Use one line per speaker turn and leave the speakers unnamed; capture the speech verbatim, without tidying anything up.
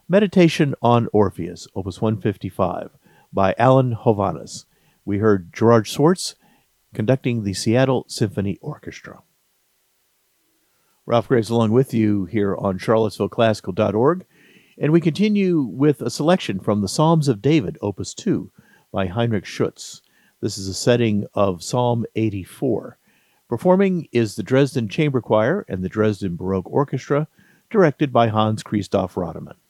Meditation on Orpheus, Opus one fifty-five, by Alan Hovhaness. We heard Gerard Swartz conducting the Seattle Symphony Orchestra. Ralph Graves along with you here on Charlottesville Classical dot org, and we continue with a selection from the Psalms of David, Opus two, by Heinrich Schütz. This is a setting of Psalm eighty-four. Performing is the Dresden Chamber Choir and the Dresden Baroque Orchestra, directed by Hans Christoph Rademann.